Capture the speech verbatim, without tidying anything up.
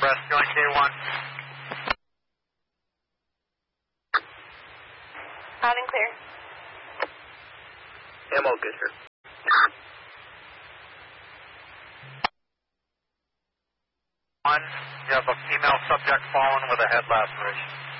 Press joint K one. Loud and clear. I'm all good, sir. One, you have a female subject fallen with a head laceration.